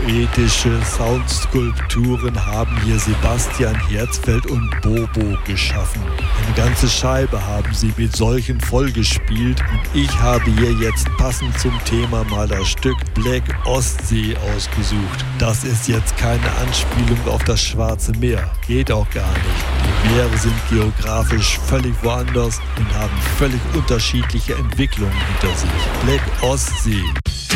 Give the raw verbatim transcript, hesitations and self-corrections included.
Poetische Soundskulpturen haben hier Sebastian Herzfeld und Bobo geschaffen. Eine ganze Scheibe haben sie mit solchen vollgespielt und ich habe hier jetzt passend zum Thema mal das Stück Black Ostsee ausgesucht. Das ist jetzt keine Anspielung auf das Schwarze Meer. Geht auch gar nicht. Die Meere sind geografisch völlig woanders und haben völlig unterschiedliche Entwicklungen hinter sich. Black Ostsee